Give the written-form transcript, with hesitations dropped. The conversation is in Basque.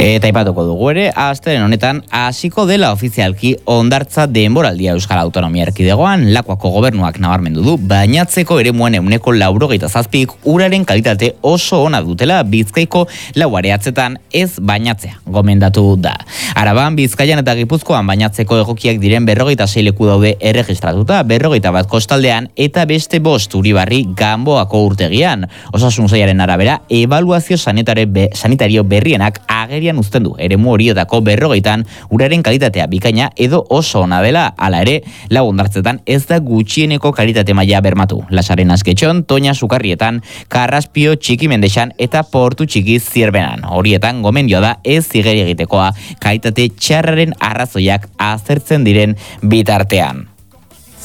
Eta aipatuko dugu ere, astelen honetan hasiko dela ofizialki hondartza denboraldia Euskal Autonomia Erkidegoan. Lakuako gobernuak nabarmendu du bainatzeko eremuan 97%ik uraren kalitate oso ona dutela Bizkaiko 4 areatzetan ez bainatzea gomendatu da. Araban, Bizkaian eta Gipuzkoan bainatzeko egokiak diren 46 leku daude erregistratuta, 41 kostaldean eta beste 5 Uribarri Ganboako urtegian. Osasun sailaren arabera, ebaluazio sanitario berrienak agerian uzten du eremu horietako 40 uraren kalitatea bikaina edo oso ona dela. Hala ere, lau hondartzetan ez da gutxieneko kalitate maila bermatu. Lasaren Asketxon, Toña Sukarrietan, Karraspio Txiki Mendexan eta Portu Txiki Zierbenan. Horietan gomendioa da ez zigeri egitekoa kalitate txarraren arrazoiak aztertzen diren bitartean.